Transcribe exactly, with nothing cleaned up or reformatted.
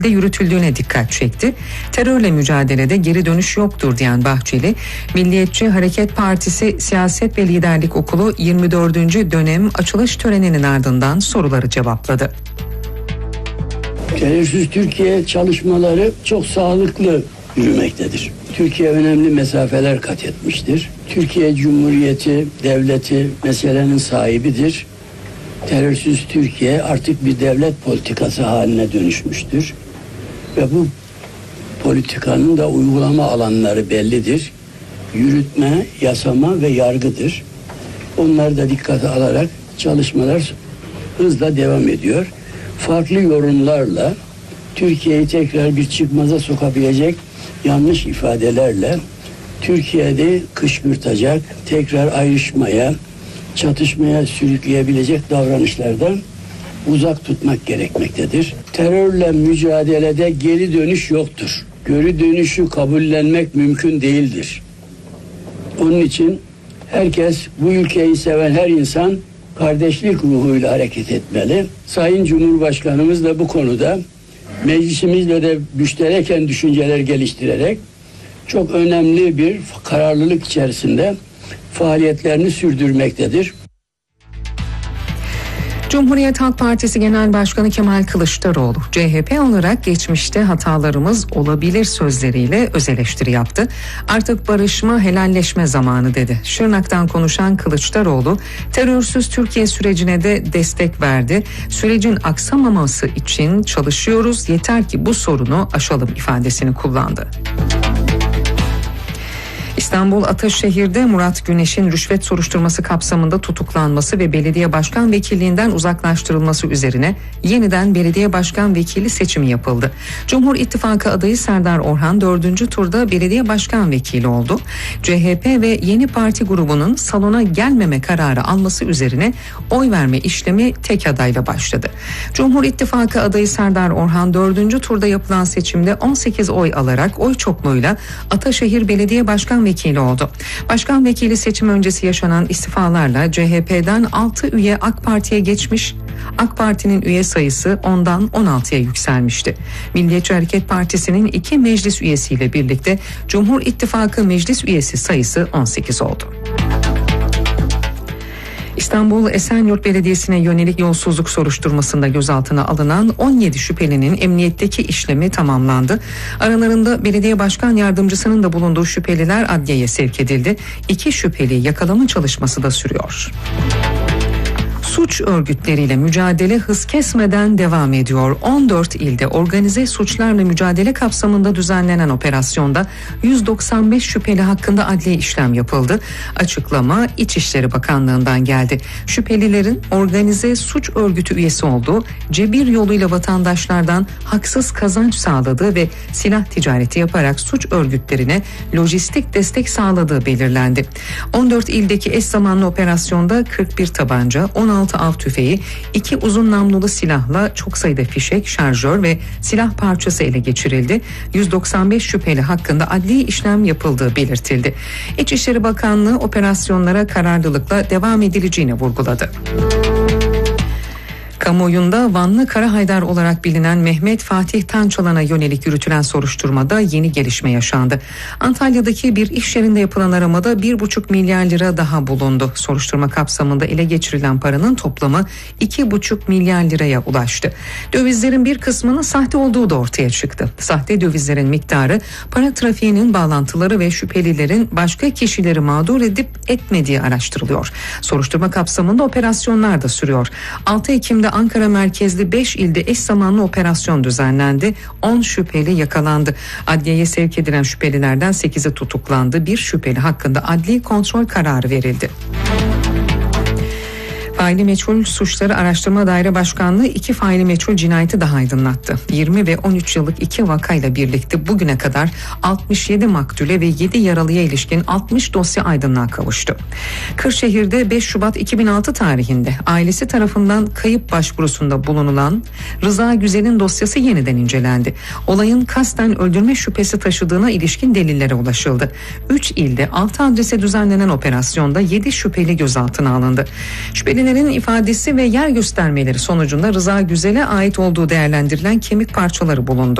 de yürütüldüğüne dikkat çekti. Terörle mücadelede geri dönüş yoktur diyen Bahçeli, Milliyetçi Hareket Partisi Siyaset ve Liderlik Okulu yirmi dördüncü dönem açılış töreninin ardından soruları cevapladı. Terörsüz Türkiye çalışmaları çok sağlıklı yürümektedir. Türkiye önemli mesafeler kat etmiştir. Türkiye Cumhuriyeti, devleti meselenin sahibidir. Terörsüz Türkiye artık bir devlet politikası haline dönüşmüştür. Ve bu politikanın da uygulama alanları bellidir. Yürütme, yasama ve yargıdır. Onları da dikkate alarak çalışmalar hızla devam ediyor. Farklı yorumlarla Türkiye'yi tekrar bir çıkmaza sokabilecek yanlış ifadelerle Türkiye'de kışkırtacak, tekrar ayrışmaya, çatışmaya sürükleyebilecek davranışlardan uzak tutmak gerekmektedir. Terörle mücadelede geri dönüş yoktur. Geri dönüşü kabullenmek mümkün değildir. Onun için herkes, bu ülkeyi seven her insan kardeşlik ruhuyla hareket etmeli. Sayın Cumhurbaşkanımız da bu konuda meclisimizle de müştereken düşünceler geliştirerek çok önemli bir kararlılık içerisinde faaliyetlerini sürdürmektedir. Cumhuriyet Halk Partisi Genel Başkanı Kemal Kılıçdaroğlu, C H P olarak geçmişte hatalarımız olabilir sözleriyle öz eleştiri yaptı. Artık barışma, helalleşme zamanı dedi. Şırnak'tan konuşan Kılıçdaroğlu, terörsüz Türkiye sürecine de destek verdi. Sürecin aksamaması için çalışıyoruz, yeter ki bu sorunu aşalım ifadesini kullandı. İstanbul Ataşehir'de Murat Güneş'in rüşvet soruşturması kapsamında tutuklanması ve belediye başkan vekilliğinden uzaklaştırılması üzerine yeniden belediye başkan vekili seçimi yapıldı. Cumhur İttifakı adayı Serdar Orhan dördüncü turda belediye başkan vekili oldu. C H P ve Yeni Parti grubunun salona gelmeme kararı alması üzerine oy verme işlemi tek adayla başladı. Cumhur İttifakı adayı Serdar Orhan dördüncü turda yapılan seçimde on sekiz oy alarak oy çokluğuyla Ataşehir Belediye Başkan Vekili oldu. Başkan vekili seçim öncesi yaşanan istifalarla C H P'den altı üye AK Parti'ye geçmiş, AK Parti'nin üye sayısı ondan on altıya yükselmişti. Milliyetçi Hareket Partisi'nin iki meclis üyesiyle birlikte Cumhur İttifakı meclis üyesi sayısı on sekiz oldu. İstanbul Esenyurt Belediyesi'ne yönelik yolsuzluk soruşturmasında gözaltına alınan on yedi şüphelinin emniyetteki işlemi tamamlandı. Aralarında belediye başkan yardımcısının da bulunduğu şüpheliler adliyeye sevk edildi. İki şüpheli yakalama çalışması da sürüyor. Suç örgütleriyle mücadele hız kesmeden devam ediyor. on dört ilde organize suçlarla mücadele kapsamında düzenlenen operasyonda yüz doksan beş şüpheli hakkında adli işlem yapıldı. Açıklama İçişleri Bakanlığı'ndan geldi. Şüphelilerin organize suç örgütü üyesi olduğu, cebir yoluyla vatandaşlardan haksız kazanç sağladığı ve silah ticareti yaparak suç örgütlerine lojistik destek sağladığı belirlendi. on dört ildeki eş zamanlı operasyonda kırk bir tabanca, on altı av tüfeği, iki uzun namlulu silahla çok sayıda fişek, şarjör ve silah parçası ele geçirildi. yüz doksan beş şüpheli hakkında adli işlem yapıldığı belirtildi. İçişleri Bakanlığı operasyonlara kararlılıkla devam edileceğini vurguladı. Kamuoyunda Vanlı Karahaydar olarak bilinen Mehmet Fatih Tançalan'a yönelik yürütülen soruşturmada yeni gelişme yaşandı. Antalya'daki bir iş yerinde yapılan aramada bir buçuk milyar lira daha bulundu. Soruşturma kapsamında ele geçirilen paranın toplamı iki buçuk milyar liraya ulaştı. Dövizlerin bir kısmının sahte olduğu da ortaya çıktı. Sahte dövizlerin miktarı, para trafiğinin bağlantıları ve şüphelilerin başka kişileri mağdur edip etmediği araştırılıyor. Soruşturma kapsamında operasyonlar da sürüyor. altı Ekim'de Ankara merkezli beş ilde eş zamanlı operasyon düzenlendi. on şüpheli yakalandı. Adliyeye sevk edilen şüphelilerden sekizi tutuklandı. Bir şüpheli hakkında adli kontrol kararı verildi. Faili meçhul suçları araştırma daire başkanlığı iki faili meçhul cinayeti daha aydınlattı. yirmi ve on üç yıllık iki vakayla birlikte bugüne kadar altmış yedi maktule ve yedi yaralıya ilişkin altmış dosya aydınlığa kavuştu. Kırşehir'de beş Şubat iki bin altı tarihinde ailesi tarafından kayıp başvurusunda bulunulan Rıza Güzel'in dosyası yeniden incelendi. Olayın kasten öldürme şüphesi taşıdığına ilişkin delillere ulaşıldı. üç ilde altı adrese düzenlenen operasyonda yedi şüpheli gözaltına alındı. Şüphelilerin şüphelilerin ifadesi ve yer göstermeleri sonucunda Rıza Güzel'e ait olduğu değerlendirilen kemik parçaları bulundu.